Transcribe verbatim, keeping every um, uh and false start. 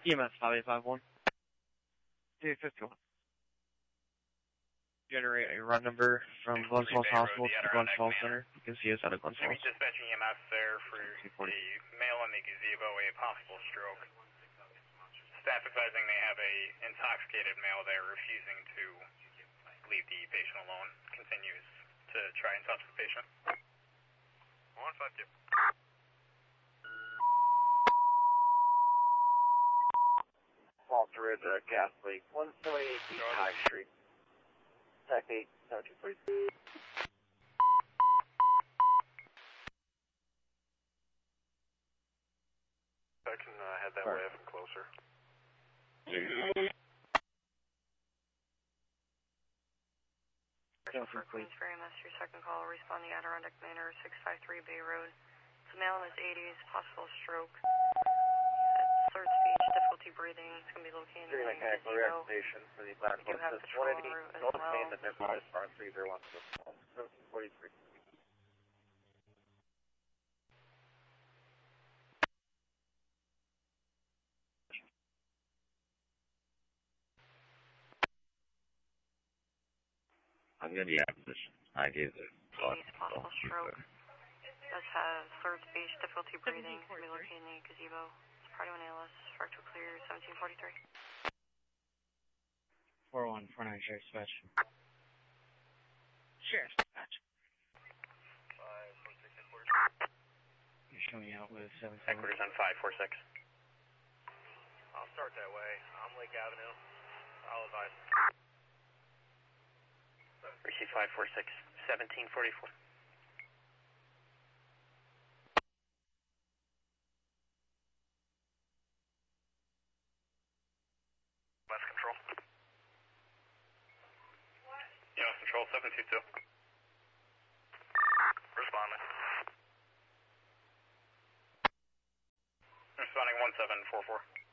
E M S five eight five one. D fifty-one. Generate a run number from Glens Falls Hospital to the Glens Falls Center. You can see us out of Glens Falls. Dispatching E M S there for the male in the gazebo, a possible stroke. Staff advising they have a intoxicated male there refusing to leave the patient alone. Continues to try and touch the patient. one five two. Falls Ridge, uh, gas leak, one seventy-eight East High Street. Tech eight, seven two, please. I can uh, head that way if I'm closer. For Queensbury, Master, second call, responding Adirondack Manor, six five three Bay Road. It's a male in his eighties, possible stroke. Third speech, difficulty breathing. It's going to be located in the mechanical reactivation for the black we do have patrol en route as well. That they're part of three zero one seventeen forty-three. I'm going to be out of position. I gave the possible stroke. Does have third speech, difficulty breathing. It's going to be located in the gazebo. It's part of an A L S. Fractal clear, seventeen forty-three. four one four nine, Sheriff's Dispatch. Sheriff's Dispatch. five four six headquarters. You're showing out with seven seven. Headquarters on five four six. I'll start that way. I'm Lake Avenue. I'll advise. Receive five four six, seventeen forty-four. West Control. Yeah, West Control, seven two two. Responding. Responding one seven four four.